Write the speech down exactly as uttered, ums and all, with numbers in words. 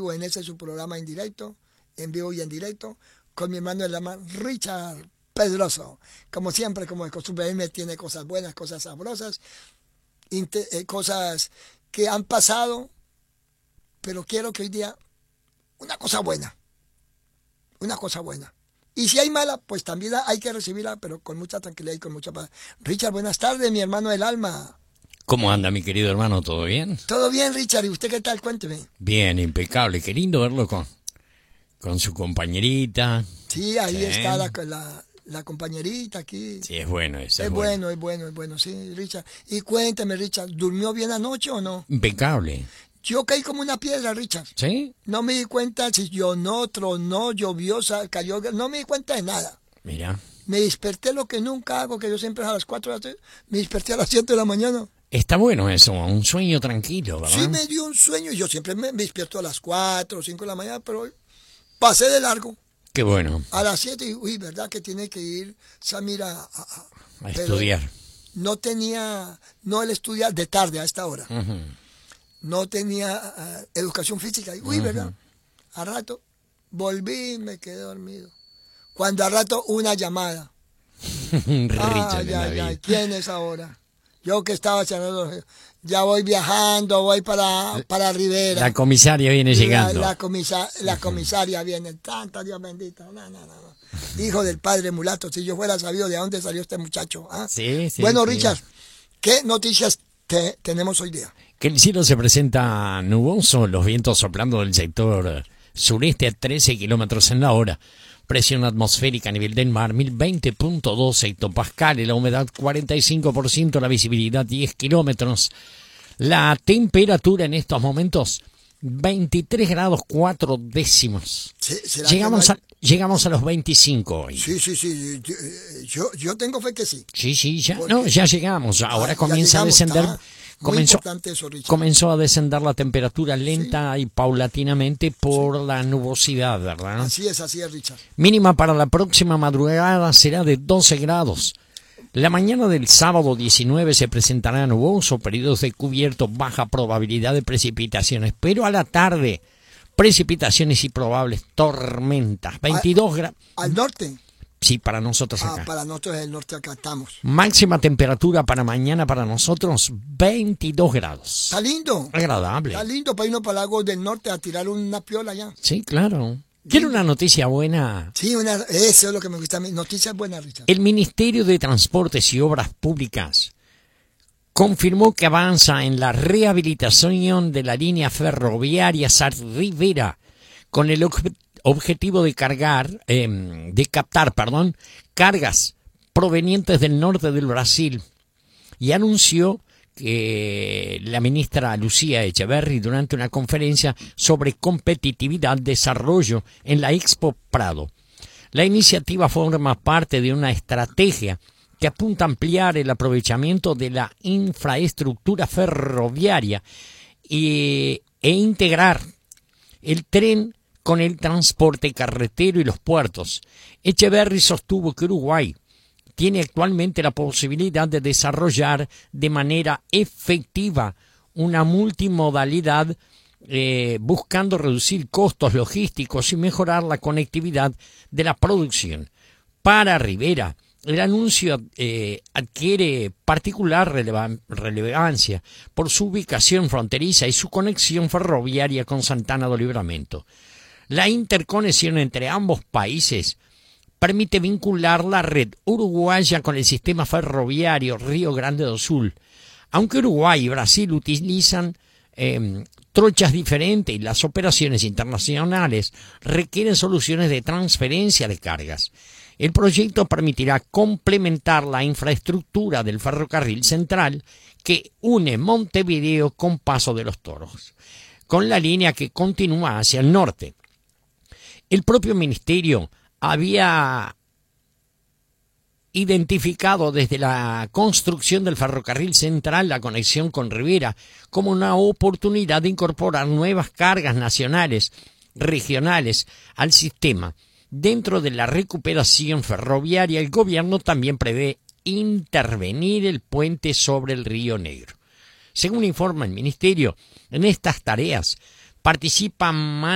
conmigo en ese su programa en directo, en vivo y en directo, con mi hermano el alma Richard Pedroso. Como siempre, como de costumbre, él me tiene cosas buenas, cosas sabrosas, inte- eh, cosas que han pasado, pero quiero que hoy día una cosa buena, una cosa buena. Y si hay mala, pues también hay que recibirla, pero con mucha tranquilidad y con mucha paz. Richard, buenas tardes, mi hermano del alma. ¿Cómo anda, mi querido hermano? ¿Todo bien? Todo bien, Richard. ¿Y usted qué tal? Cuénteme. Bien, impecable. Qué lindo verlo con, con su compañerita. Sí, ahí Sí. está la, la, la compañerita aquí. Sí, es bueno eso. Es Es bueno, es bueno, es bueno, sí, Richard. Y cuéntame, Richard, ¿durmió bien anoche o no? Impecable. Yo caí como una piedra, Richard. ¿Sí? No me di cuenta si llovó, tronó, llovió, sa- cayó, no me di cuenta de nada. Mira. Me desperté lo que nunca hago, que yo siempre es a las cuatro de la tarde, me desperté a las siete de la mañana. Está bueno eso, un sueño tranquilo, ¿verdad? Sí me dio un sueño y yo siempre me, me despierto a las cuatro o cinco de la mañana, pero hoy pasé de largo. Qué bueno. A las siete, y uy, ¿verdad que tiene que ir Samir a, a- a- A pero estudiar. No tenía, no él estudia de tarde a esta hora. Ujú. No tenía ah, educación física. Y, uy, ¿verdad? A rato volví y me quedé dormido. Cuando a rato una llamada. Richard Ay, en la ay, vida. ay, ¿quién es ahora? Yo que estaba charlando, ya voy viajando, voy para, para Rivera. La comisaria viene llegando. La, la, comisa- la comisaria viene, tanta Dios bendito. No, no, no, no. Hijo del padre mulato, si yo fuera sabido de dónde salió este muchacho. ¿Ah? Sí, sí. Bueno, sí. Richard, ¿qué noticias te- tenemos hoy día? Que el cielo se presenta nuboso, los vientos soplando del sector sureste a trece kilómetros en la hora. Presión atmosférica a nivel del mar, mil veinte punto dos hectopascales, la humedad cuarenta y cinco por ciento, la visibilidad diez kilómetros. La temperatura en estos momentos, veintitrés grados cuatro décimos. ¿Se- será Llegamos que a, llegamos a los veinticinco hoy. Sí, sí, sí, yo, yo, yo tengo fe que sí. Sí, sí, ya, Porque- no, ya llegamos. Ahora Ah, ya comienza llegamos, a descender. está muy Comenzó, importante eso, Richard. comenzó a descender la temperatura lenta y paulatinamente por la nubosidad, ¿verdad? Así es, así es, Richard. Mínima para la próxima madrugada será de doce grados. La mañana del sábado diecinueve se presentará nuboso, periodos de cubierto, baja probabilidad de precipitaciones, pero a la tarde, precipitaciones y probables tormentas. veintidós grados. Al norte. Sí, para nosotros Ah, acá. para nosotros el norte acá estamos. Máxima temperatura para mañana para nosotros, veintidós grados. Está lindo. Agradable. Está lindo para irnos para el lago del norte a tirar una piola allá. Sí, claro. ¿Quiere una noticia buena? Sí, una, eso es lo que me gusta a mí. Noticias buenas, Richard. El Ministerio de Transportes y Obras Públicas confirmó que avanza en la rehabilitación de la línea ferroviaria Sar-Rivera con el obje- objetivo de cargar, eh, de captar, perdón, cargas provenientes del norte del Brasil, y anunció que la ministra Lucía Echeverri durante una conferencia sobre competitividad, desarrollo en la Expo Prado. La iniciativa forma parte de una estrategia que apunta a ampliar el aprovechamiento de la infraestructura ferroviaria y, e integrar el tren con el transporte carretero y los puertos. Echeverri sostuvo que Uruguay tiene actualmente la posibilidad de desarrollar de manera efectiva una multimodalidad eh, buscando reducir costos logísticos y mejorar la conectividad de la producción. Para Rivera, el anuncio eh, adquiere particular releva- relevancia por su ubicación fronteriza y su conexión ferroviaria con Santana do Livramento. La interconexión entre ambos países permite vincular la red uruguaya con el sistema ferroviario Río Grande do Sul. Aunque Uruguay y Brasil utilizan eh, trochas diferentes y las operaciones internacionales requieren soluciones de transferencia de cargas. El proyecto permitirá complementar la infraestructura del ferrocarril central que une Montevideo con Paso de los Toros, con la línea que continúa hacia el norte. El propio ministerio había identificado desde la construcción del ferrocarril central la conexión con Rivera como una oportunidad de incorporar nuevas cargas nacionales, regionales al sistema. Dentro de la recuperación ferroviaria, el gobierno también prevé intervenir el puente sobre el Río Negro. Según informa el ministerio, en estas tareas participan más